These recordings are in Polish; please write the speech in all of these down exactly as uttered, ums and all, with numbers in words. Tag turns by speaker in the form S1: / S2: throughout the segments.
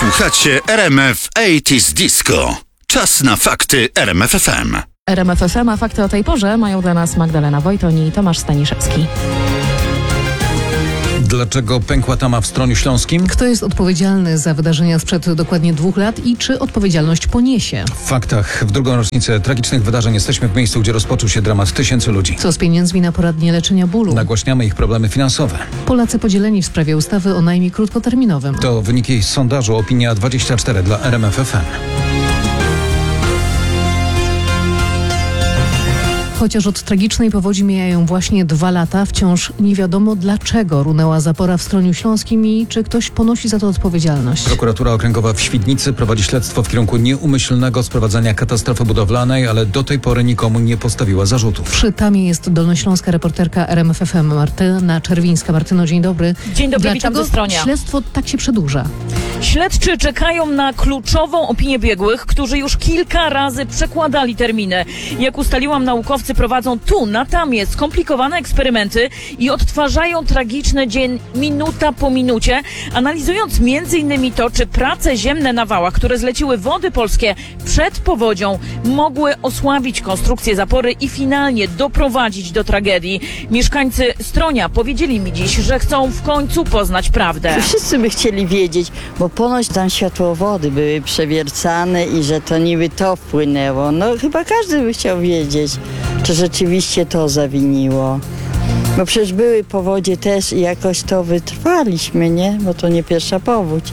S1: Słuchacie R M F osiemdziesiątych Disco. Czas na fakty R M F F M.
S2: R M F F M, a fakty o tej porze mają dla nas Magdalena Wojton i Tomasz Staniszewski.
S3: Dlaczego pękła tama w Stroniu Śląskim?
S4: Kto jest odpowiedzialny za wydarzenia sprzed dokładnie dwóch lat i czy odpowiedzialność poniesie?
S3: W faktach w drugą rocznicę tragicznych wydarzeń jesteśmy w miejscu, gdzie rozpoczął się dramat tysięcy ludzi.
S4: Co z pieniędzmi na poradnie leczenia bólu?
S3: Nagłaśniamy ich problemy finansowe.
S4: Polacy podzieleni w sprawie ustawy o najmie krótkoterminowym.
S3: To wyniki sondażu Opinia dwadzieścia cztery dla R M F F M.
S4: Chociaż od tragicznej powodzi mijają właśnie dwa lata, wciąż nie wiadomo, dlaczego runęła zapora w Stroniu Śląskim i czy ktoś ponosi za to odpowiedzialność.
S3: Prokuratura Okręgowa w Świdnicy prowadzi śledztwo w kierunku nieumyślnego sprowadzenia katastrofy budowlanej, ale do tej pory nikomu nie postawiła zarzutów.
S4: Przy tamie jest dolnośląska reporterka R M F F M Martyna Czerwińska. Martyno, dzień dobry.
S2: Dzień dobry, witam
S4: Dlaczego
S2: ze Stronia.
S4: śledztwo tak się przedłuża?
S2: Śledczy czekają na kluczową opinię biegłych, którzy już kilka razy przekładali terminy. Jak ustaliłam, naukowcy prowadzą tu, na tamie, skomplikowane eksperymenty i odtwarzają tragiczny dzień minuta po minucie, analizując między innymi to, czy prace ziemne na wałach, które zleciły Wody Polskie przed powodzią, mogły osłabić konstrukcję zapory i finalnie doprowadzić do tragedii. Mieszkańcy Stronia powiedzieli mi dziś, że chcą w końcu poznać prawdę.
S5: Wszyscy by chcieli wiedzieć, bo ponoć tam światłowody były przewiercane i że to niby to wpłynęło. No chyba każdy by chciał wiedzieć, czy rzeczywiście to zawiniło. Bo przecież były powodzie też i jakoś to wytrwaliśmy, nie? Bo to nie pierwsza powódź.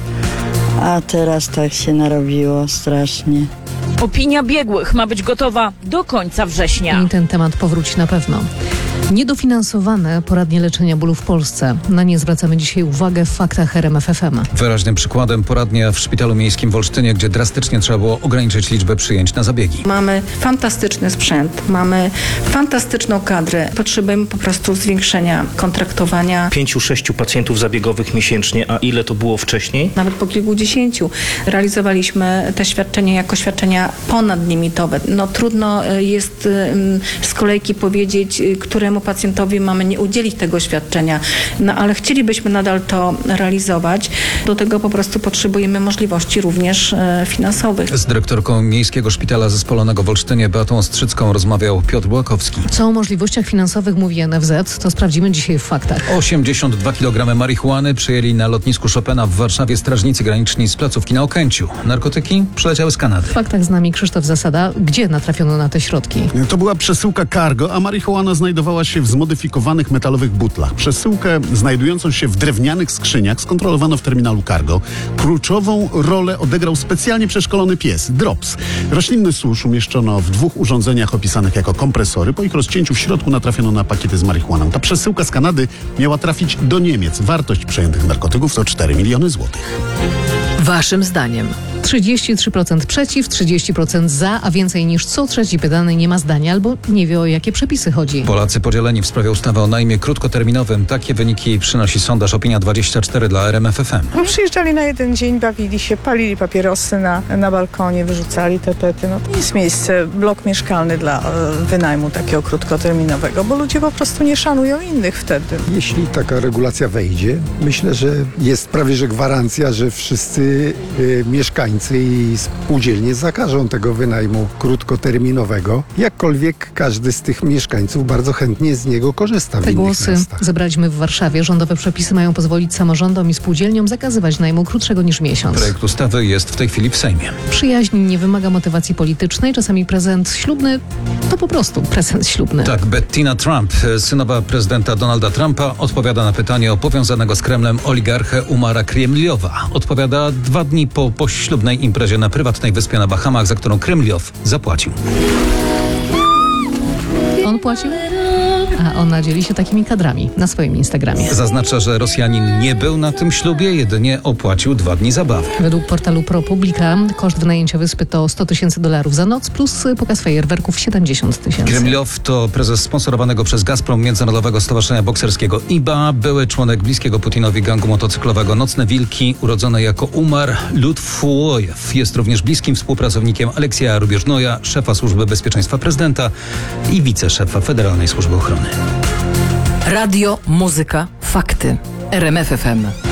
S5: A teraz tak się narobiło strasznie.
S2: Opinia biegłych ma być gotowa do końca września.
S4: I ten temat powróci na pewno. Niedofinansowane poradnie leczenia bólu w Polsce. Na nie zwracamy dzisiaj uwagę w faktach R M F F M.
S3: Wyraźnym przykładem poradnia w Szpitalu Miejskim w Olsztynie, gdzie drastycznie trzeba było ograniczyć liczbę przyjęć na zabiegi.
S6: Mamy fantastyczny sprzęt, mamy fantastyczną kadrę. Potrzebujemy po prostu zwiększenia kontraktowania.
S7: Pięciu, sześciu pacjentów zabiegowych miesięcznie, a ile to było wcześniej?
S6: Nawet po kilkudziesięciu realizowaliśmy te świadczenia jako świadczenia ponadlimitowe. No trudno jest z kolejki powiedzieć, któremu pacjentowi mamy nie udzielić tego świadczenia, no ale chcielibyśmy nadal to realizować. Do tego po prostu potrzebujemy możliwości również e, finansowych. Z
S3: dyrektorką Miejskiego Szpitala Zespolonego w Olsztynie Beatą Ostrzycką rozmawiał Piotr Błakowski.
S4: Co o możliwościach finansowych mówi N F Z, to sprawdzimy dzisiaj w faktach.
S3: osiemdziesiąt dwa kilogramy marihuany przyjęli na lotnisku Chopina w Warszawie strażnicy graniczni z placówki na Okęciu. Narkotyki przyleciały z Kanady.
S4: W faktach z nami Krzysztof Zasada. Gdzie natrafiono na te środki?
S8: To była przesyłka cargo, a marihuana znajdowała się w zmodyfikowanych metalowych butlach. Przesyłkę znajdującą się w drewnianych skrzyniach skontrolowano w terminalu cargo. Kluczową rolę odegrał specjalnie przeszkolony pies, Drops. Roślinny susz umieszczono w dwóch urządzeniach opisanych jako kompresory. Po ich rozcięciu w środku natrafiono na pakiety z marihuaną. Ta przesyłka z Kanady miała trafić do Niemiec. Wartość przejętych narkotyków to cztery miliony złotych.
S9: Waszym zdaniem?
S4: trzydzieści trzy procent przeciw, trzydzieści procent za, a więcej niż co trzeci pytany nie ma zdania albo nie wie, o jakie przepisy chodzi.
S3: Polacy podzieleni w sprawie ustawy o najmie krótkoterminowym. Takie wyniki przynosi sondaż Opinia dwadzieścia cztery dla R M F F M.
S10: No, przyjeżdżali na jeden dzień, bawili się, palili papierosy na, na balkonie, wyrzucali te pety. No to jest miejsce, blok mieszkalny dla e, wynajmu takiego krótkoterminowego, bo ludzie po prostu nie szanują innych wtedy.
S11: Jeśli taka regulacja wejdzie, myślę, że jest prawie że gwarancja, że wszyscy y, mieszkańcy i spółdzielnie zakażą tego wynajmu krótkoterminowego. Jakkolwiek każdy z tych mieszkańców bardzo chętnie z niego korzysta w
S4: Te
S11: innych
S4: głosy
S11: miastach.
S4: zebraliśmy w Warszawie. Rządowe przepisy mają pozwolić samorządom i spółdzielniom zakazywać najmu krótszego niż miesiąc.
S3: Projekt ustawy jest w tej chwili w Sejmie.
S4: Przyjaźń nie wymaga motywacji politycznej. Czasami prezent ślubny to po prostu prezent ślubny.
S3: Tak, Bettina Trump, synowa prezydenta Donalda Trumpa, odpowiada na pytanie o powiązanego z Kremlem oligarchę Umara Kremliowa. Odpowiada dwa dni po poślubnej imprezie na prywatnej wyspie na Bahamach, za którą Kremliow zapłacił.
S4: On płacił? A ona dzieli się takimi kadrami na swoim Instagramie.
S3: Zaznacza, że Rosjanin nie był na tym ślubie, jedynie opłacił dwa dni zabawy.
S4: Według portalu ProPublica koszt wynajęcia wyspy to sto tysięcy dolarów za noc plus pokaz fajerwerków siedemdziesiąt tysięcy.
S3: Kremliow to prezes sponsorowanego przez Gazprom Międzynarodowego Stowarzyszenia Bokserskiego I B A, były członek bliskiego Putinowi gangu motocyklowego Nocne Wilki, urodzony jako Umar Lutfuojew. Jest również bliskim współpracownikiem Aleksieja Rubieżnoja, szefa Służby Bezpieczeństwa Prezydenta i wiceszefa Federalnej Służby Ochrony.
S9: Radio, muzyka, fakty. R M F F M.